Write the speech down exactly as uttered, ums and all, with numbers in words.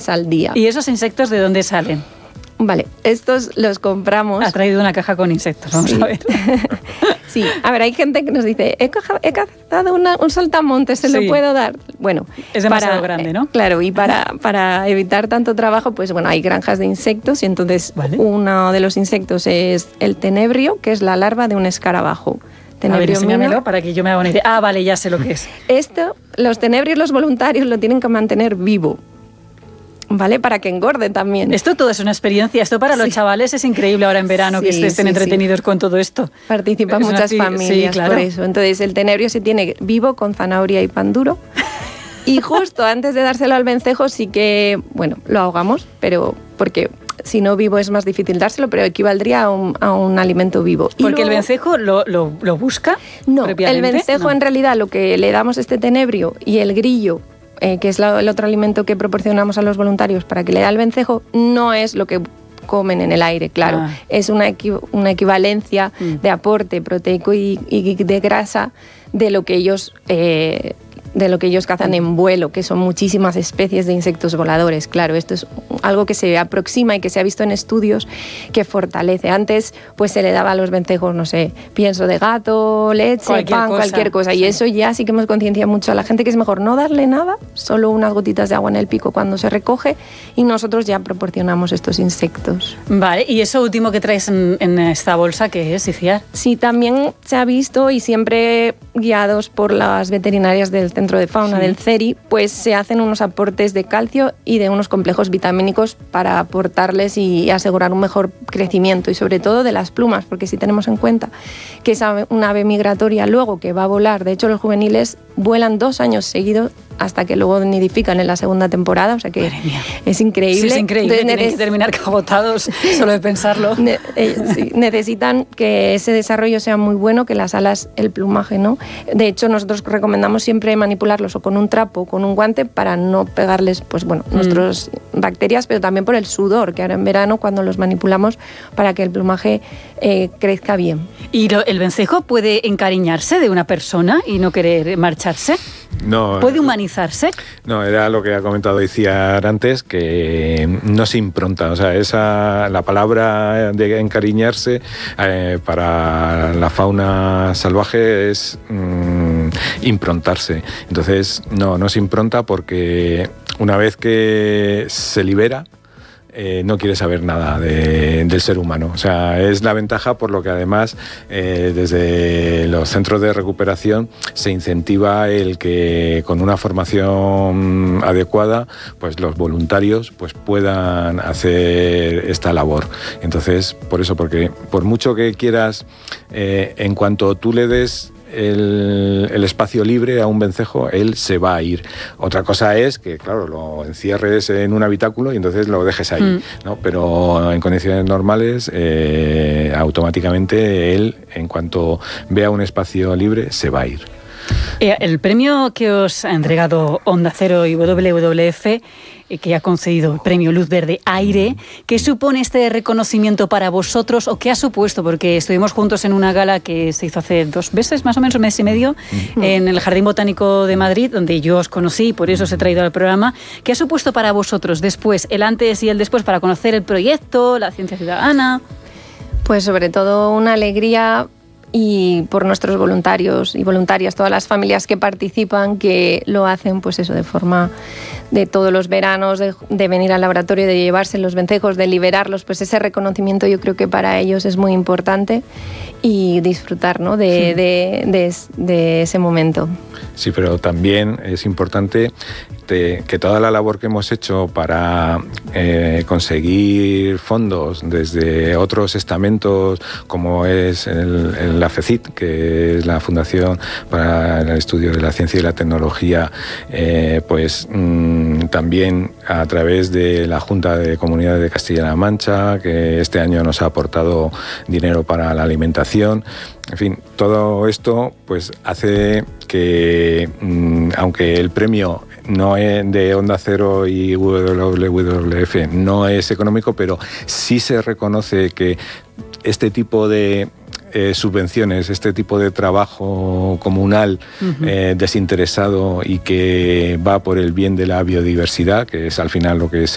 al día. ¿Y esos insectos de dónde salen? Vale, estos los compramos... Ha traído una caja con insectos, vamos sí. a ver. Sí, a ver, hay gente que nos dice, he, caja, he cazado una, un saltamontes, ¿se sí. lo puedo dar? Bueno, es demasiado para, grande, ¿no? Eh, claro, y para, para evitar tanto trabajo, pues bueno, hay granjas de insectos y entonces ¿vale? uno de los insectos es el tenebrio, que es la larva de un escarabajo. A ver, enséñamelo para que yo me haga una idea. Ah, vale, ya sé lo que es. Esto, los tenebrios, los voluntarios lo tienen que mantener vivo. ¿Vale? Para que engorde también. Esto todo es una experiencia. Esto para sí. los chavales es increíble ahora en verano sí, que estén sí, entretenidos sí. con todo esto. Participan es muchas una... familias sí, claro. por eso. Entonces el tenebrio se tiene vivo con zanahoria y pan duro. Y justo antes de dárselo al vencejo sí que, bueno, lo ahogamos, pero porque si no vivo es más difícil dárselo, pero equivaldría a un, a un alimento vivo. ¿Porque luego, el vencejo lo, lo, lo busca? No, el vencejo no. en realidad lo que le damos este tenebrio y el grillo, Eh, que es la, el otro alimento que proporcionamos a los voluntarios para que le da el vencejo, no es lo que comen en el aire, claro. Ah. Es una, equi una equivalencia mm. de aporte proteico y, y de grasa de lo que ellos... Eh, de lo que ellos cazan en vuelo, que son muchísimas especies de insectos voladores. Claro, esto es algo que se aproxima y que se ha visto en estudios que fortalece. Antes, pues se le daba a los vencejos, no sé, pienso de gato, leche, cualquier pan, cosa. cualquier cosa. Sí. Y eso ya sí que hemos concienciado mucho a la gente que es mejor no darle nada, solo unas gotitas de agua en el pico cuando se recoge y nosotros ya proporcionamos estos insectos. Vale, ¿y eso último que traes en, en esta bolsa qué es, Iciar? Sí, también se ha visto y siempre guiados por las veterinarias del Centro de Fauna sí. del CERI, pues se hacen unos aportes de calcio y de unos complejos vitamínicos para aportarles y asegurar un mejor crecimiento y sobre todo de las plumas, porque si tenemos en cuenta que es una ave migratoria luego que va a volar, de hecho los juveniles vuelan dos años seguidos hasta que luego nidifican en la segunda temporada, o sea que es increíble. Sí, es increíble, Entonces, tienen que terminar agotados solo de pensarlo. Ne eh, sí, necesitan que ese desarrollo sea muy bueno, que las alas, el plumaje, ¿no? De hecho, nosotros recomendamos siempre manipularlos o con un trapo o con un guante para no pegarles, pues bueno, mm. nuestras bacterias, pero también por el sudor, que ahora en verano cuando los manipulamos para que el plumaje eh, crezca bien. ¿Y lo, el vencejo puede encariñarse de una persona y no querer marcharse? No. ¿Puede humanizarse? No, era lo que ha comentado Iciar antes, que no se impronta. O sea, esa, la palabra de encariñarse eh, para la fauna salvaje es mmm, improntarse. Entonces, no, no se impronta porque una vez que se libera, Eh, no quiere saber nada de, del ser humano. O sea, es la ventaja por lo que además eh, desde los centros de recuperación se incentiva el que con una formación adecuada pues los voluntarios pues puedan hacer esta labor. Entonces, por eso, porque por mucho que quieras, eh, en cuanto tú le des El, el espacio libre a un vencejo, él se va a ir. Otra cosa es que, claro, lo encierres en un habitáculo y entonces lo dejes ahí, mm. ¿no? Pero en condiciones normales, eh, automáticamente él, en cuanto vea un espacio libre, se va a ir. El premio que os ha entregado Onda Cero y W W F, que ha concedido el premio Luz Verde Aire, ¿qué supone este reconocimiento para vosotros o qué ha supuesto? Porque estuvimos juntos en una gala que se hizo hace dos meses, más o menos un mes y medio, uh-huh. en el Jardín Botánico de Madrid, donde yo os conocí y por eso os he traído al programa. ¿Qué ha supuesto para vosotros después, el antes y el después, para conocer el proyecto, la ciencia ciudadana? Pues sobre todo una alegría y por nuestros voluntarios y voluntarias, todas las familias que participan, que lo hacen pues eso de forma de todos los veranos, de, de venir al laboratorio, de llevarse los vencejos, de liberarlos, pues ese reconocimiento yo creo que para ellos es muy importante y disfrutar, ¿no? de, sí. de, de, de ese momento. Sí, pero también es importante de, que toda la labor que hemos hecho para eh, conseguir fondos desde otros estamentos, como es el, el, la FECIT, que es la Fundación para el Estudio de la Ciencia y la Tecnología, eh, pues mmm, también a través de la Junta de Comunidades de Castilla-La Mancha, que este año nos ha aportado dinero para la alimentación. En fin, todo esto pues hace que, mmm, aunque el premio no es de Onda Cero y W W F no es económico, pero sí se reconoce que este tipo de eh, subvenciones, este tipo de trabajo comunal, uh-huh. eh, desinteresado y que va por el bien de la biodiversidad, que es al final lo que se